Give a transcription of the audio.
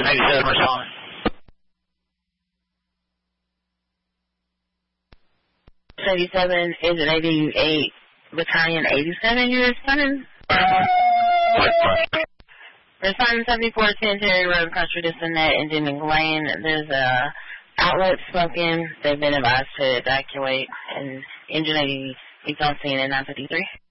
87, respond. 87, is it 88, Battalion 87 you're responding? Responding 7410 Terry Road, across Tradition Net, Engineering Lane. There's a outlet smoking. They've been advised to evacuate, and Engine 80 is on scene at 9:53.